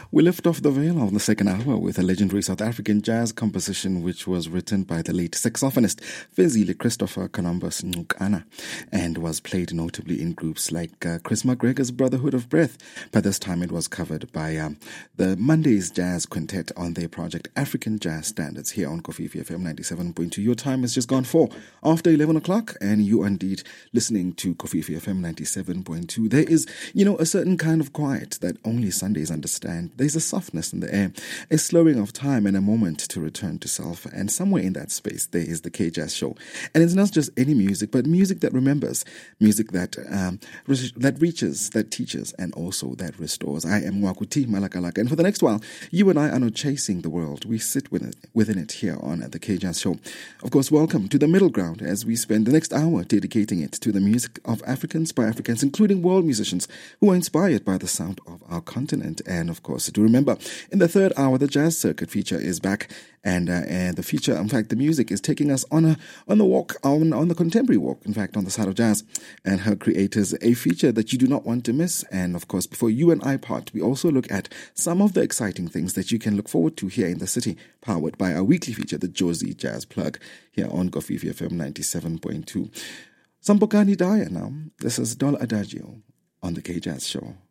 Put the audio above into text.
We lift off the veil of the second hour with a legendary South African jazz composition which was written by the late saxophonist Fezile Christopher Columbus Ngqana and was played notably in groups like Chris McGregor's Brotherhood of Breath. By this time it was covered by the Mondays Jazz Quintet on their project African Jazz Standards here on Kofifi FM 97.2. Your time has just gone 4 after 11 o'clock and you are indeed listening to Kofifi FM 97.2. There is, a certain kind of quiet that only Sundays understand. There's a softness in the air, a slowing of time and a moment to return to self. And somewhere in that space, there is the K-Jazz Show. And it's not just any music, but music that remembers, music that reaches, that teaches, and also that restores. I am Wakuti Malakalaka. And for the next while, you and I are not chasing the world. We sit within it here on the K-Jazz Show. Of course, welcome to the middle ground as we spend the next hour dedicating it to the music of Africans by Africans, including world musicians who are inspired by the sound of our continent. And of course, do remember, in the third hour, the Jazz Circuit feature is back. And the feature, in fact, the music is taking us on the walk, on the contemporary walk, in fact, on the side of jazz and her creators, a feature that you do not want to miss. And of course, before you and I part, we also look at some of the exciting things that you can look forward to here in the city, powered by our weekly feature, the Josie Jazz Plug, here on Kofifi FM 97.2. Sambokani Daya now. This is Dollar Adagio on the K-Jazz Show.